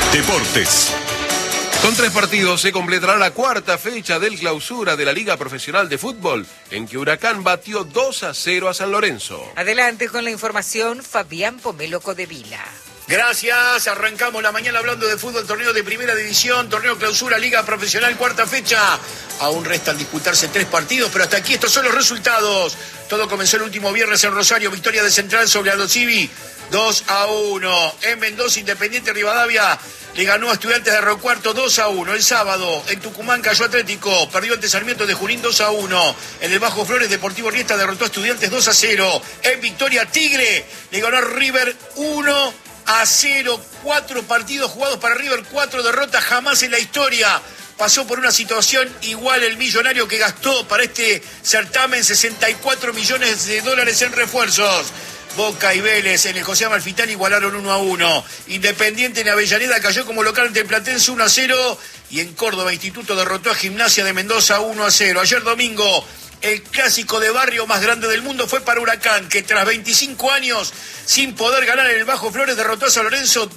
Deportes. Con 3 partidos se completará la cuarta fecha del clausura de la Liga Profesional de Fútbol, en que Huracán batió 2-0 a San Lorenzo. Adelante con la información, Fabián Pomelo Codevila. Gracias, arrancamos la mañana hablando de fútbol, torneo de primera división, torneo clausura, Liga Profesional, cuarta fecha. Aún restan disputarse 3 partidos, pero hasta aquí estos son los resultados. Todo comenzó el último viernes en Rosario, victoria de Central sobre Aldo Civi, 2-1. En Mendoza, Independiente Rivadavia le ganó a Estudiantes de Río Cuarto 2-1. El sábado, en Tucumán cayó Atlético, perdió ante Sarmiento de Junín 2-1. En el Bajo Flores, Deportivo Riestra derrotó a Estudiantes 2-0. En Victoria, Tigre le ganó a River 1-0. 4 partidos jugados para River, 4 derrotas, jamás en la historia pasó por una situación igual el millonario que gastó para este certamen 64 millones de dólares en refuerzos. Boca y Vélez en el José Amalfitani igualaron 1-1. Independiente en Avellaneda cayó como local ante el Platense 1-0. Y en Córdoba, Instituto derrotó a Gimnasia de Mendoza 1-0. Ayer domingo, el clásico de barrio más grande del mundo fue para Huracán, que tras 25 años sin poder ganar en el Bajo Flores derrotó a San Lorenzo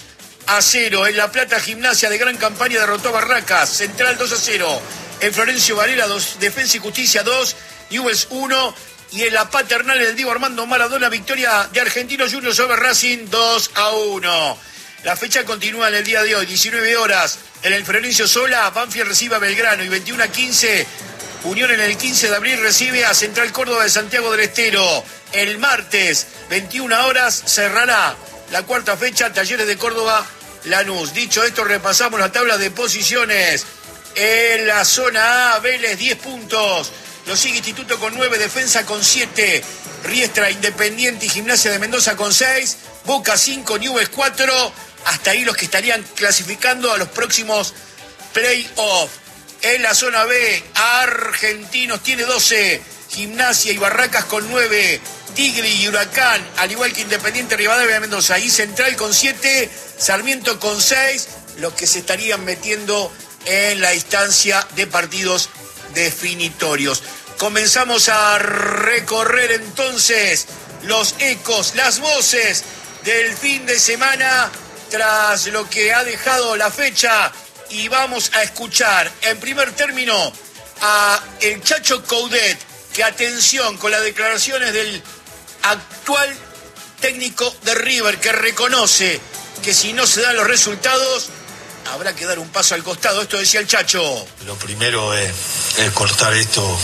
2-0. En La Plata, Gimnasia de gran campaña derrotó a Barracas. Central 2-0. En Florencio Varela 2, Defensa y Justicia 2, Newell's 1. Y en la Paternal, el Diego Armando Maradona, victoria de Argentinos Juniors sobre Racing 2-1. La fecha continúa en el día de hoy, 19 horas. En el Florencio Sola, Banfield recibe a Belgrano y 21-15. Unión en el 15 de abril recibe a Central Córdoba de Santiago del Estero. El martes, 21 horas, cerrará la cuarta fecha, Talleres de Córdoba, Lanús. Dicho esto, repasamos la tabla de posiciones. En la zona A, Vélez 10 puntos. Lo sigue Instituto con 9, Defensa con 7, Riestra, Independiente y Gimnasia de Mendoza con 6, Boca 5, Newell's 4. Hasta ahí los que estarían clasificando a los próximos play-off. En la zona B, Argentinos tiene 12, Gimnasia y Barracas con 9, Tigre y Huracán, al igual que Independiente Rivadavia de Mendoza. Y Central con 7, Sarmiento con 6, los que se estarían metiendo en la instancia de partidos definitorios. Comenzamos a recorrer entonces los ecos, las voces del fin de semana tras lo que ha dejado la fecha. Y vamos a escuchar en primer término a el Chacho Coudet, que atención con las declaraciones del actual técnico de River, que reconoce que si no se dan los resultados habrá que dar un paso al costado. Esto decía el Chacho. Lo primero es cortar esto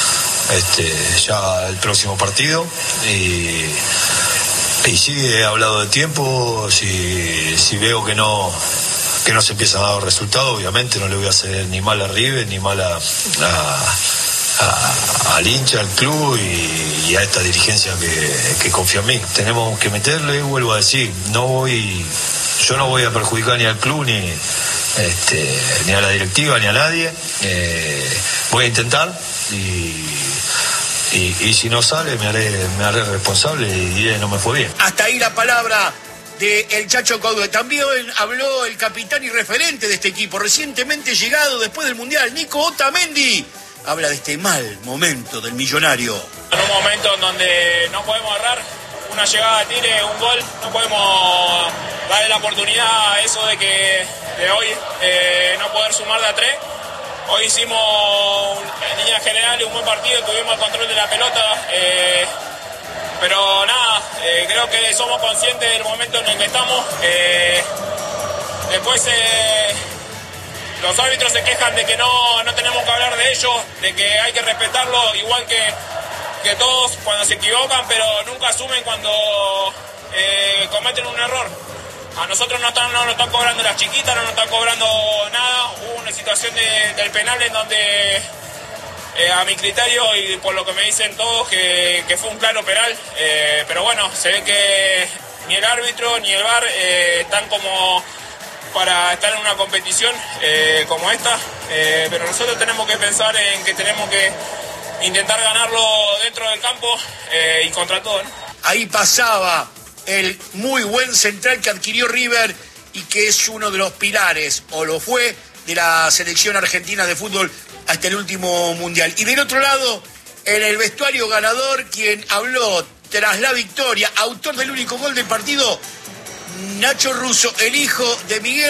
ya el próximo partido y sí, he hablado de tiempo. Si veo que no se empiezan a dar resultados, obviamente no le voy a hacer ni mal a River, ni mal al hincha, al club y a esta dirigencia que confía en mí. Tenemos que meterle, vuelvo a decir, yo no voy a perjudicar ni al club, ni a la directiva, ni a nadie. Voy a intentar y si no sale me haré responsable y diré no me fue bien. Hasta ahí la palabra de el Chacho Coudet. También habló el capitán y referente de este equipo, recientemente llegado después del Mundial, Nico Otamendi. Habla de este mal momento del millonario. En un momento en donde no podemos errar, una llegada de tire, un gol, no podemos darle la oportunidad a eso de hoy no poder sumar de a 3. Hoy hicimos en líneas generales un buen partido, tuvimos el control de la pelota, pero nada, creo que somos conscientes del momento en el que estamos. Después los árbitros se quejan de que no tenemos que hablar de ellos, de que hay que respetarlo igual que todos cuando se equivocan, pero nunca asumen cuando cometen un error. A nosotros no nos están cobrando las chiquitas, no nos están cobrando nada. Hubo una situación del penal en donde, a mi criterio y por lo que me dicen todos, que fue un claro penal. Pero bueno, se ve que ni el árbitro ni el VAR están como para estar en una competición como esta. Pero nosotros tenemos que pensar en que tenemos que intentar ganarlo dentro del campo y contra todo, ¿no? Ahí pasaba el muy buen central que adquirió River y que es uno de los pilares, o lo fue, de la selección argentina de fútbol hasta el último mundial. Y del otro lado, en el vestuario ganador, quien habló tras la victoria, autor del único gol del partido, Nacho Russo, el hijo de Miguel